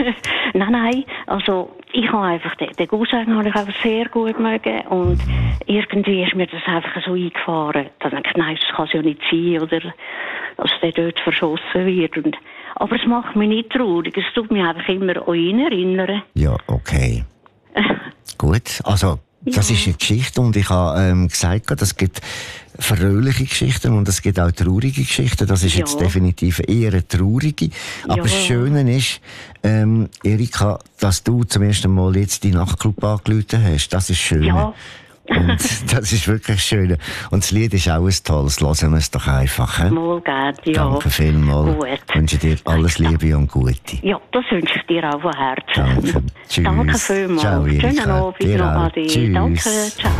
Nein, also ich habe einfach den Cousin habe ich einfach sehr gut mögen und irgendwie ist mir das einfach so eingefahren. Dann denke ich, nein, das kann es ja nicht sein, oder dass der dort verschossen wird. Aber es macht mich nicht traurig, es tut mich einfach immer an ihn erinnern. Ja, okay. Gut, also das ist eine Geschichte und ich habe gesagt, es gibt fröhliche Geschichten und es gibt auch traurige Geschichten. Das ist jetzt definitiv eher eine traurige. Aber das Schöne ist, Erika, dass du zum ersten Mal jetzt die Nachtclub angerufen hast. Das ist schön. Ja. Und das ist wirklich schön. Und das Lied ist auch ein tolles. Hören wir es doch einfach. Mal geht, ja. Danke vielmals. Gut. Ich wünsche dir alles Liebe und Gute. Ja, das wünsche ich dir auch von Herzen. Danke. Tschüss. Danke vielmals. Ciao, Erika. Schönen Abend noch. Ade. Tschüss. Danke. Ciao.